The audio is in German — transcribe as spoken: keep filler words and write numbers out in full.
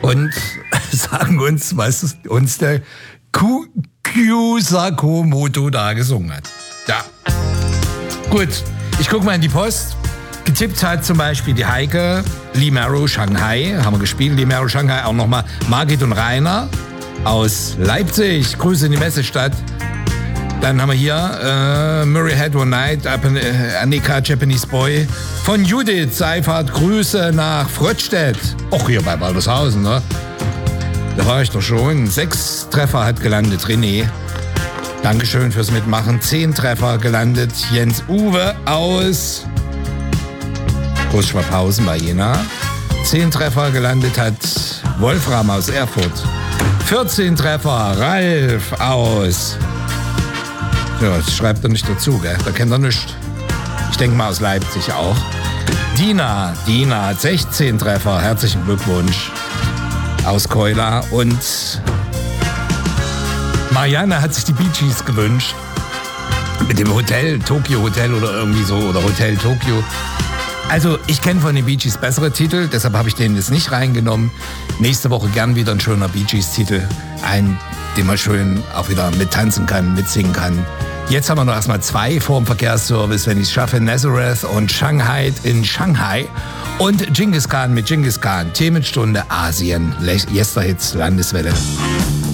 und sagen uns, was uns der Kyuyo Sakamoto da gesungen hat. Ja. Gut, ich gucke mal in die Post. Getippt hat zum Beispiel die Heike, Lee Marrow, Shanghai, haben wir gespielt. Lee Marrow, Shanghai, auch nochmal Margit und Rainer aus Leipzig. Grüße in die Messestadt. Dann haben wir hier äh, Murray Had One Night, äh, Annika, Japanese Boy. Von Judith Seifert, Grüße nach Fröttstedt. Och, hier bei Waldershausen, ne? Da war ich doch schon. Sechs Treffer hat gelandet René. Dankeschön fürs Mitmachen. Zehn Treffer gelandet Jens Uwe aus Großschwabhausen bei Jena. Zehn Treffer gelandet hat Wolfram aus Erfurt. vierzehn Treffer Ralf aus... Ja, das schreibt er nicht dazu, gell? Da kennt er nichts. Ich denke mal aus Leipzig auch. Dina, Dina hat sechzehn Treffer. Herzlichen Glückwunsch. Aus Keula. Und Marianne hat sich die Bee Gees gewünscht. Mit dem Hotel, Tokyo Hotel oder irgendwie so. Oder Hotel Tokyo. Also, ich kenne von den Bee Gees bessere Titel. Deshalb habe ich den jetzt nicht reingenommen. Nächste Woche gern wieder ein schöner Bee Gees Titel. Ein, den man schön auch wieder mittanzen kann, mitsingen kann. Jetzt haben wir noch erstmal zwei vor dem Verkehrsservice, wenn ich es schaffe. Nazareth und Shanghai in Shanghai. Und Genghis Khan mit Genghis Khan. Themenstunde Asien. Yesterhits Landeswelle.